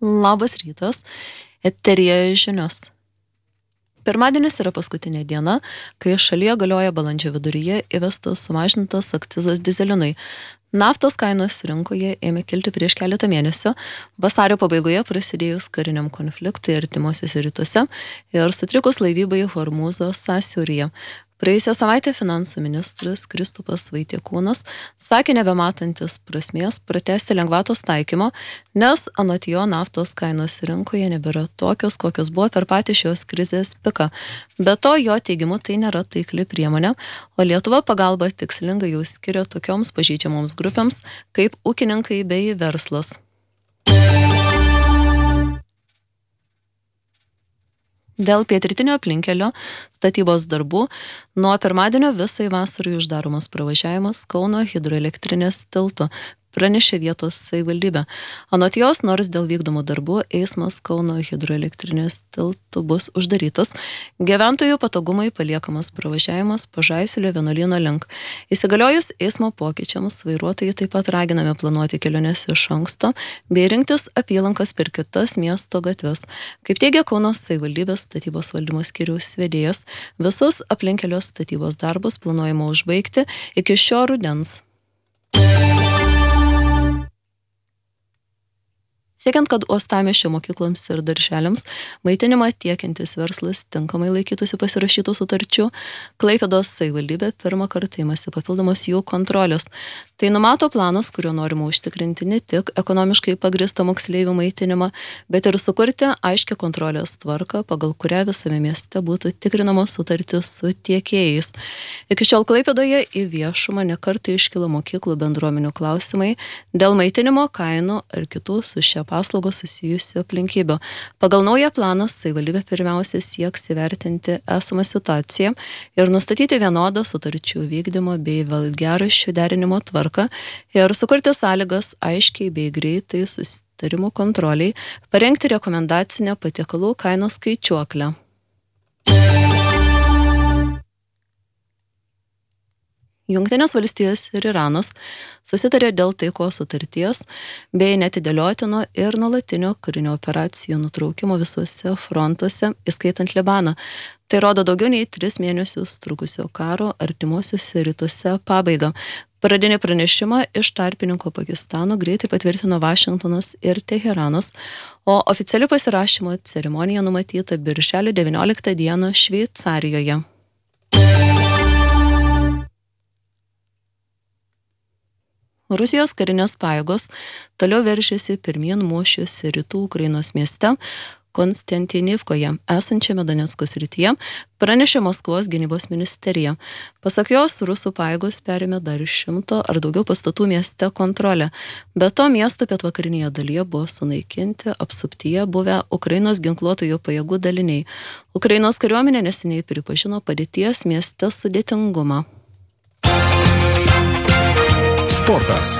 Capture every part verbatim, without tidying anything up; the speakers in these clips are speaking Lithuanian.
Labas rytas, eteryje žinios. Pirmadienis yra paskutinė diena, kai šalyje galioja balandžio viduryje įvestas sumažintas akcizas dyzelinui. Naftos kainos rinkoje ėmė kilti prieš keletą mėnesių, vasario pabaigoje prasidėjus kariniam konfliktui artimuosiuose rytuose ir sutrikus laivybai Hormūzo sąsiauryje. Praėjusią savaitę finansų ministras Kristupas Vaitiekūnas sakė nebematantis prasmės pratęsti lengvatos taikymo, nes anot jo naftos kainos rinkoje nebėra tokios, kokios buvo per patį šios krizės piką. Be to, jo teigimu, tai nėra taikli priemonė, o Lietuva pagalba tikslingai jau skiria tokioms pažeidžiamoms grupėms kaip ūkininkai bei verslas. Dėl pietrytinio aplinkelio statybos darbų nuo pirmadienio visai vasarai uždaromas pravažiavimas Kauno hidroelektrinės tiltu, pranešė vietos savivaldybė. Anot jos, nors dėl vykdomų darbų eismas Kauno hidroelektrinės tiltu bus uždarytas, gyventojų patogumai paliekamas pravažiavimas Pažaislio vienuolyno link. Įsigaliojus eismo pokyčiams, vairuotojai taip pat raginami planuoti keliones iš anksto bei rinktis apylankas per kitas miesto gatves. Kaip teigia Kauno savivaldybės statybos valdymo skyriaus vedėjas, visus aplinkelio statybos darbus planuojama užbaigti iki šio rudens. Siekiant, kad uostamiesčio mokykloms ir darželiams maitinimą tiekiantis verslas tinkamai laikytųsi pasirašytų sutarčių, Klaipėdos savivaldybė pirmą kartą imasi papildomos jų kontrolės. Tai numato planas, kuriuo norima užtikrinti ne tik ekonomiškai pagrįstą moksleivių maitinimą, bet ir sukurti aiškią kontrolės tvarką, pagal kurią visame mieste būtų tikrinamos sutartys su tiekėjais. Iki šiol Klaipėdoje į viešumą nekartą iškilo mokyklų bendruomenių klausimai dėl maitinimo kainų ar kitų su šia paslaugos susijusių aplinkybių. Pagal naują planą savivaldybė pirmiausia sieks įvertinti esamą situaciją ir nustatyti vienodą sutarčių vykdymo bei valgiaraščių derinimo tvarką ir sukurti sąlygas aiškiai bei greitai susitarimų kontroliai, parengti rekomendacinę patiekalų kainos skaičiuoklę. Jungtinės valstijos ir Iranas susitarė dėl taikos sutarties bei neatidėliotino ir nuolatinio karinių operacijų nutraukimo visuose frontuose, įskaitant Libaną. Tai rodo daugiau nei tris mėnesius trukusio karo artimuosiuose rytuose pabaigą. Pradinį pranešimą iš tarpininko Pakistano greitai patvirtino Vašingtonas ir Teheranas, o oficiali pasirašymo ceremonija numatyta birželio devynioliktą dieną Šveicarijoje. Rusijos karinės pajėgos toliau veržiasi pirmyn mūšiuose rytų Ukrainos mieste Konstantinivkoje, esančiame Donecko srityje, pranešė Maskvos gynybos ministerija. Pasak jos, rusų pajėgos perėmė dar šimto ar daugiau pastatų mieste kontrolę. Be to, miesto pietvakarinėje dalyje buvo sunaikinti apsuptyje buvę Ukrainos ginkluotojų pajėgų daliniai. Ukrainos kariuomenė neseniai pripažino padėties mieste sudėtingumą. Sportas.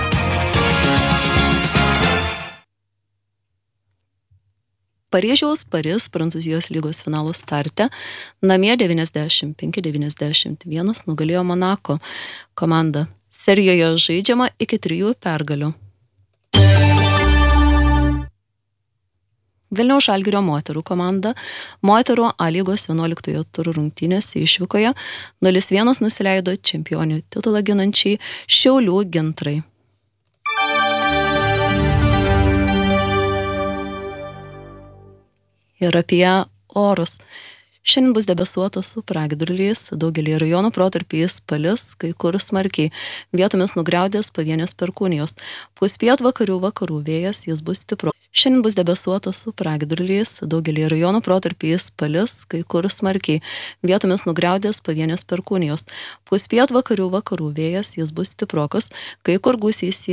Paryžiaus Paris Prancūzijos lygos finalo starte namie devyniasdešimt penki devyniasdešimt vienas nugalėjo Monako komanda. Serijoje žaidžiama iki trijų pergalių. Vilniaus Žalgirio moterų komanda moterų A lygos vienuoliktojo turo rungtynėse išvykoje nulis vienas nusileido čempionių titulą ginančiai Šiaulių Gintrai. Ir apie orus. Šiandien bus debesuota su pragiedruliais, daugelį rajonų protarpiais palis, kai kur smarkiai. Vietomis nugriaudės pavienės perkūnijos. Pūs pietvakarių vakarų vėjas, jis bus stiprus. Šiandien bus debesuota su pragiedruliais, daugelį rajonų protarpiais palis, kai kur smarkiai. Vietomis nugriaudės pavienės perkūnijos. Pūs pietvakarių vakarų vėjas, jis bus stiprokas, kai kur gūsiai